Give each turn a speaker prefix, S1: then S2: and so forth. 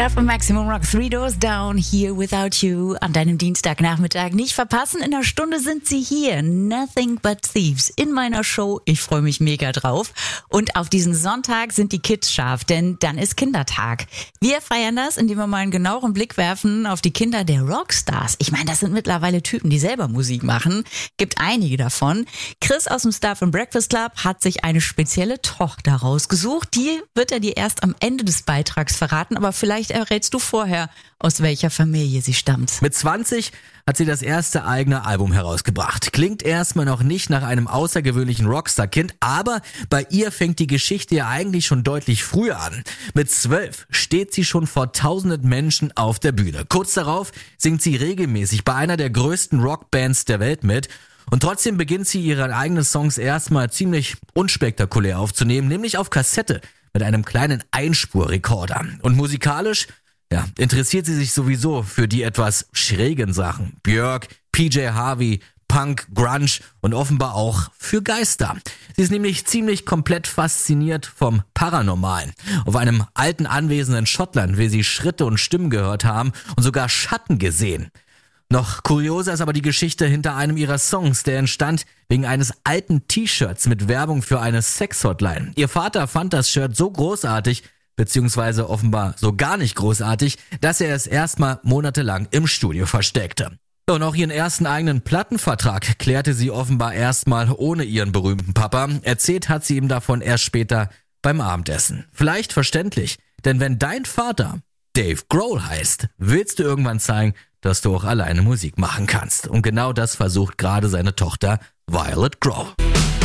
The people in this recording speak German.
S1: Da von Maximum Rock, Three Doors Down, Here Without You, an deinem Dienstagnachmittag nicht verpassen. In einer Stunde sind sie hier, Nothing But Thieves, in meiner Show. Ich freue mich mega drauf. Und auf diesen Sonntag sind die Kids scharf, denn dann ist Kindertag. Wir feiern das, indem wir mal einen genaueren Blick werfen auf die Kinder der Rockstars. Ich meine, das sind mittlerweile Typen, die selber Musik machen. Gibt einige davon. Chris aus dem Stuff and Breakfast Club hat sich eine spezielle Tochter rausgesucht. Die wird er dir erst am Ende des Beitrags verraten, aber vielleicht errätst du vorher, aus welcher Familie sie stammt.
S2: Mit 20 hat sie das erste eigene Album herausgebracht. Klingt erstmal noch nicht nach einem außergewöhnlichen Rockstar-Kind, aber bei ihr fängt die Geschichte ja eigentlich schon deutlich früher an. Mit 12 steht sie schon vor tausenden Menschen auf der Bühne. Kurz darauf singt sie regelmäßig bei einer der größten Rockbands der Welt mit. Und trotzdem beginnt sie ihre eigenen Songs erstmal ziemlich unspektakulär aufzunehmen, nämlich auf Kassette mit einem kleinen Einspurrekorder. Und musikalisch, interessiert sie sich sowieso für die etwas schrägen Sachen. Björk, PJ Harvey, Punk, Grunge und offenbar auch für Geister. Sie ist nämlich ziemlich komplett fasziniert vom Paranormalen. Auf einem alten Anwesen in Schottland will sie Schritte und Stimmen gehört haben und sogar Schatten gesehen. Noch kurioser ist aber die Geschichte hinter einem ihrer Songs, der entstand wegen eines alten T-Shirts mit Werbung für eine Sex-Hotline. Ihr Vater fand das Shirt so großartig, beziehungsweise offenbar so gar nicht großartig, dass er es erstmal monatelang im Studio versteckte. Und auch ihren ersten eigenen Plattenvertrag klärte sie offenbar erstmal ohne ihren berühmten Papa. Erzählt hat sie ihm davon erst später beim Abendessen. Vielleicht verständlich, denn wenn dein Vater Dave Grohl heißt, willst du irgendwann zeigen, dass du auch alleine Musik machen kannst. Und genau das versucht gerade seine Tochter Violet Grohl.